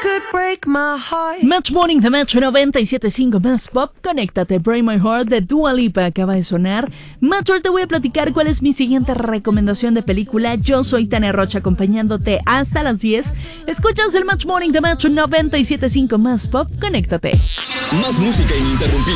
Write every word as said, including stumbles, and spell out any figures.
could break my heart. Match Morning de Match noventa y siete punto cinco más Pop. Conéctate, Break My Heart de Dua Lipa acaba de sonar. Match, te voy a platicar cuál es mi siguiente recomendación de película. Yo soy Tania Rocha acompañándote hasta las diez. Escuchas el Match Morning de Match noventa y siete punto cinco más Pop. Conéctate. Más música ininterrumpida.